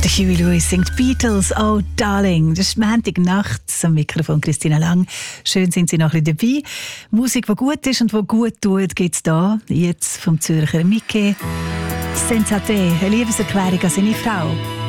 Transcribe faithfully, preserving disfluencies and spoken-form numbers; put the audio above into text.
Der Huey Lewis singt Beatles, oh Darling. Das ist Montagnacht am Mikrofon Christina Lang. Schön sind Sie noch ein bisschen dabei. Musik, die gut ist und die gut tut, gibt es da. Jetzt vom Zürcher Mickey. Sensate, eine Liebeserklärung an seine Frau.